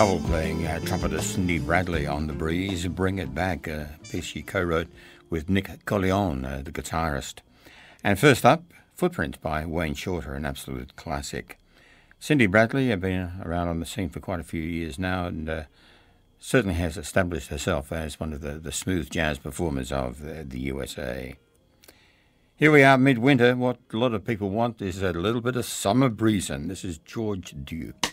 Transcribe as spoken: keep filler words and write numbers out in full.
Double playing uh, trumpeter Cindy Bradley on The Breeze, Bring It Back, a piece she co-wrote with Nick Collion, uh, the guitarist. And first up, Footprints by Wayne Shorter, an absolute classic. Cindy Bradley has been around on the scene for quite a few years now and uh, certainly has established herself as one of the, the smooth jazz performers of the, the U S A. Here we are midwinter. What a lot of people want is a little bit of summer breeze, and this is George Duke.